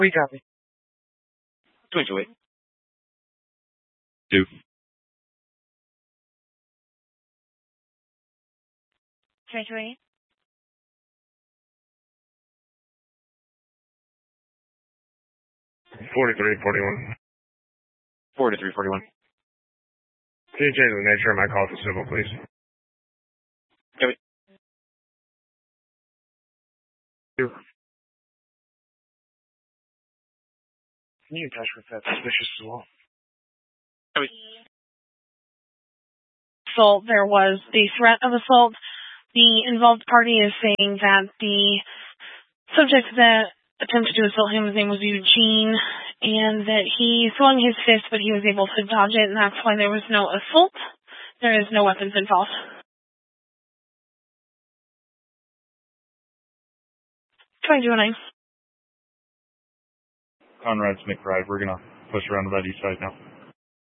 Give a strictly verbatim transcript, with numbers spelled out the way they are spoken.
We copy. twenty-two eight. Two. twenty-two eight. forty-three forty-one. forty-three forty-one. Can you change the nature of my call to civil, please? Copy. Two. Can you touch with that suspicious tool? Copy. Assault. There was the threat of assault. The involved party is saying that the subject that attempted to assault him, his name was Eugene, and that he swung his fist, but he was able to dodge it, and that's why there was no assault. There is no weapons involved. twenty-two oh nine. Conrad's McBride. We're going to push around to that east side now.